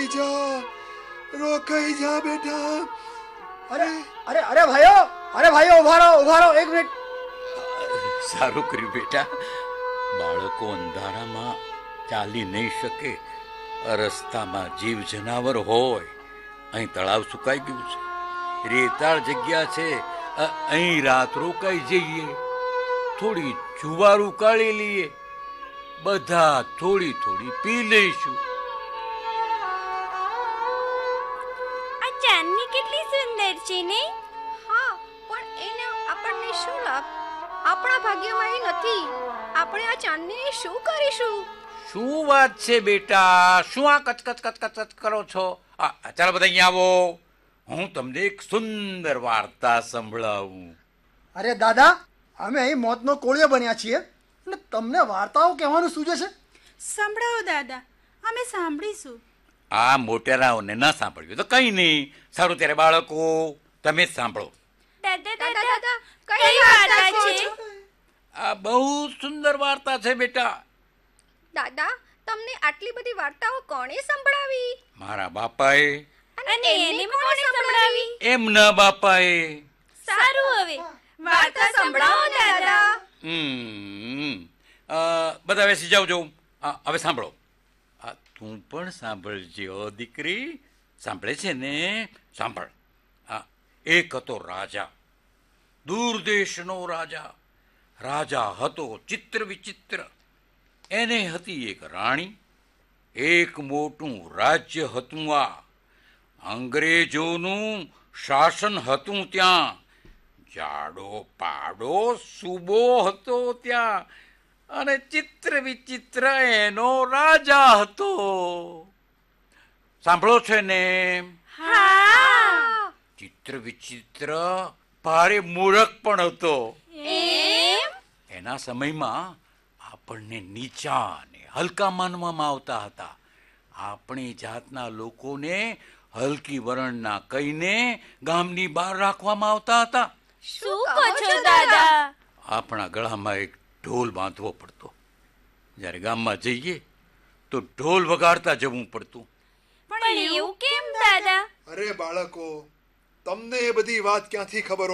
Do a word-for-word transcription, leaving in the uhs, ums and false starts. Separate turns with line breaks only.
જા, રોકાઈ જા બેટા.
અરે અરે અરે ભાઈઓ, અરે ભાઈઓ ઉભા રહો, ઉભા રહો, એક મિનિટ.
સારું કર્યું બેટા. બાળકો અંધારામાં ચાલી નહીં શકે. રસ્તામાં જીવ જનાવર હોય. અહીં તળાવ સુકાઈ ગયું છે, રેતાળ જગ્યા છે, અહીં રાત રોકાઈ જઈએ, થોડી જુવાર ઉકાળી લઈએ, બધા થોડી થોડી પી લઈશું.
આ ચાંદની કેટલી સુંદર છે ને?
હા, પણ એને આપણને શું લાભ? આપણા ભાગ્યમાં એ નથી. આપણે આ ચાંદની શું કરીશું?
શું વાત છે બેટા? શું આ કચકચ કચકચ કરો છો? ચાલો બધા અહીંયા આવો, હું તમને એક સુંદર વાર્તા સંભળાવું.
અરે દાદા, અમે અહીં મોતનો કોળિયો બન્યા છીએ અને તમને વાર્તાઓ કહેવાનું સૂજે છે?
સંભળાવો દાદા, અમે સાંભળીશું.
આ મોટેરાઓને ન સાંભળ્યું તો કઈ નહીં. સારું, ત્યારે બાળકો તમે જ સાંભળો.
દાદા
દાદા
દાદા
દાદા
કઈ વાર્તા છે?
આ બહુ સુંદર વાર્તા છે બેટા.
દાદા, તમને આટલી બધી વાર્તાઓ કોણે સંભળાવી?
મારા બાપાએ.
અને એને કોણે સંભળાવી?
એમના બાપાએ.
સારું, હવે વાર્તા સંભળાવો દાદા.
હમ બધા બેસી જાવ જાઉં. હવે સાંભળો. આ તું પણ સાંભળજો દીકરી. સાંભળે છે ને? સાંભળ. હા, એક હતો રાજા, દૂર દેશનો રાજા. રાજા હતો ચિત્ર વિચિત્ર. એને હતી એક રાણી. એક મોટું રાજ્ય હતું. આ અંગ્રેજોનું શાસન હતું ત્યાં. જાડો પાડો સૂબો હતો ત્યાં, અને ચિત્ર વિચિત્ર એનો રાજા હતો. સાંભળો છે ને?
હા.
ચિત્ર વિચિત્ર ભારે મૂર્ખ પણ હતો.
એમ?
એના સમયમાં આપણને નીચા અને હલકા માનવામાં આવતા હતા. આપણી જાતના લોકોને હલકી વર્ણના કહીને ગામની બહાર રાખવામાં આવતા હતા.
શું કહો છો દાદા?
આપણા ગળામાં એક ઢોલ બાંધવો પડતો. જ્યારે ગામમાં જઈએ તો ઢોલ વગાડતા જવું પડતું.
પણ એવું કેમ દાદા?
અરે બાળકો, તમને એ બધી વાત ક્યાંથી ખબર